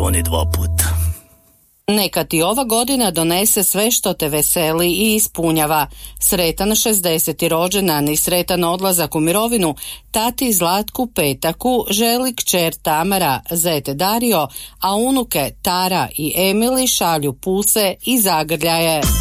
Oni 2 puta. Neka ti ova godina donese sve što te veseli i ispunjava. Sretan 60. rođendan i sretan odlazak u mirovinu tati Zlatku Petaku želi kćer Tamara, zet Dario, a unuke Tara i Emili šalju puse i zagrljaje.